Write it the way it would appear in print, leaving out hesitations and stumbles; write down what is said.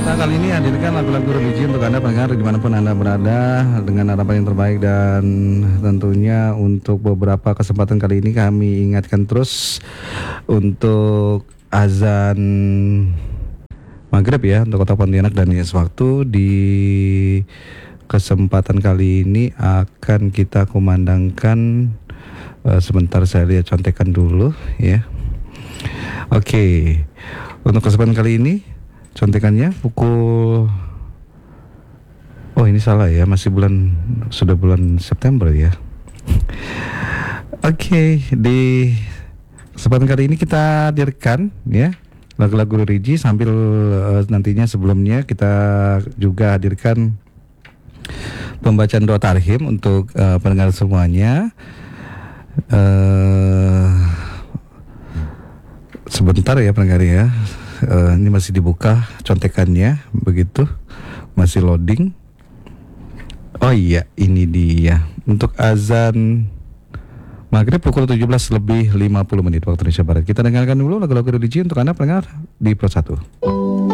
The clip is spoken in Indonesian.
Kita kali ini hadirkan lagu-lagu religi untuk Anda pendengar dimanapun Anda berada, dengan harapan yang terbaik. Dan tentunya untuk beberapa kesempatan kali ini kami ingatkan terus untuk azan maghrib ya untuk Kota Pontianak dan Yes Waktu. Di kesempatan kali ini akan kita kumandangkan, sebentar saya lihat contekan dulu ya. Oke, untuk kesempatan kali ini contekannya pukul, oh ini salah ya, sudah bulan September ya. Oke, di kesempatan kali ini kita hadirkan ya lagu-lagu religi sambil nantinya sebelumnya kita juga hadirkan pembacaan doa tarhim untuk pendengar semuanya. Sebentar ya pendengar ya. Ini masih dibuka contekannya, begitu masih loading. Oh iya, ini dia untuk azan maghrib pukul 17:50 waktu Indonesia Barat. Kita dengarkan dulu lagu-lagu religi untuk Anda pendengar di Pro 1.